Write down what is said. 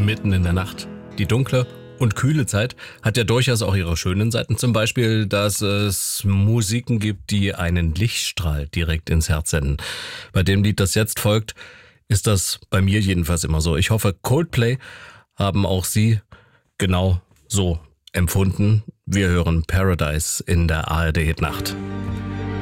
mitten in der Nacht. Die dunkle und kühle Zeit hat ja durchaus auch ihre schönen Seiten. Zum Beispiel, dass es Musiken gibt, die einen Lichtstrahl direkt ins Herz senden. Bei dem Lied, das jetzt folgt, ist das bei mir jedenfalls immer so. Ich hoffe, Coldplay haben auch Sie genau so empfunden. Wir hören Paradise in der ARD Hitnacht.